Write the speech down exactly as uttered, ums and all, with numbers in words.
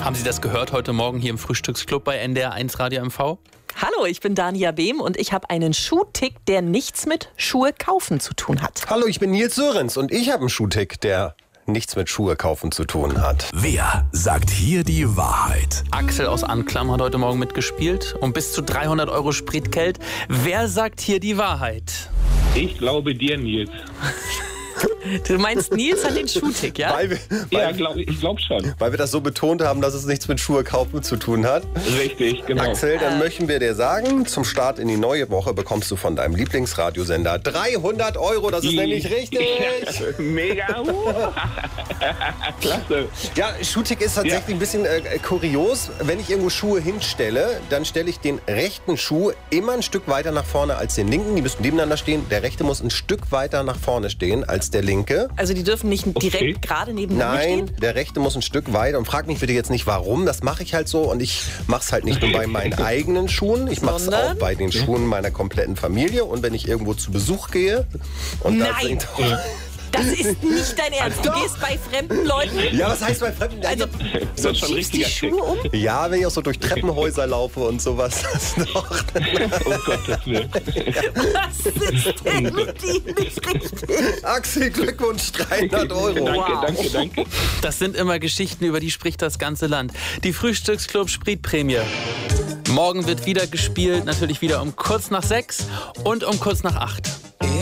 Haben Sie das gehört heute Morgen hier im Frühstücksclub bei N D R eins Radio M V? Hallo, ich bin Dania Behm und ich habe einen Schuhtick, der nichts mit Schuhe kaufen zu tun hat. Hallo, ich bin Nils Sörenz und ich habe einen Schuhtick, der nichts mit Schuhe kaufen zu tun hat. Wer sagt hier die Wahrheit? Axel aus Anklam hat heute Morgen mitgespielt. Um bis zu dreihundert Euro Spritgeld. Wer sagt hier die Wahrheit? Ich glaube dir, Nils. Du meinst, Nils hat den Schuhtick, ja? Weil wir, Ja, weil, glaub, ich glaube schon. weil wir das so betont haben, dass es nichts mit Schuhe kaufen zu tun hat. Richtig, genau. Axel, dann möchten wir dir sagen, zum Start in die neue Woche bekommst du von deinem Lieblingsradiosender dreihundert Euro. Das ist nämlich richtig. Mega. Klasse. Ja, Schuhtick ist tatsächlich Ja. ein bisschen äh, kurios. Wenn ich irgendwo Schuhe hinstelle, dann stelle ich den rechten Schuh immer ein Stück weiter nach vorne als den linken. Die müssen nebeneinander stehen. Der rechte muss ein Stück weiter nach vorne stehen als der linke. Also die dürfen nicht direkt Okay. gerade nebeneinander Nein, stehen? der rechte muss ein Stück weiter. Und frag mich bitte jetzt nicht, warum. Das mache ich halt so. Und ich mache es halt nicht nur bei meinen eigenen Schuhen. Ich mache es Sondern? auch bei den Schuhen meiner kompletten Familie. Und wenn ich irgendwo zu Besuch gehe. Und da Nein. sind Das ist nicht dein Ernst. Du Doch. gehst bei fremden Leuten. Ja, was heißt bei Fremden? Also, Das ist schon ein schiebst die richtiger Tick. Schuhe um? Ja, wenn ich auch so durch Treppenhäuser laufe und sowas. Das ist doch. Oh Gottes Willen. Was ist denn mit ihm nicht richtig? Axel, Glückwunsch, dreihundert Euro. Danke, Wow. danke, danke. Das sind immer Geschichten, über die spricht das ganze Land. Die Frühstücksclub Spritprämie. Morgen wird wieder gespielt, natürlich wieder um kurz nach sechs und um kurz nach acht.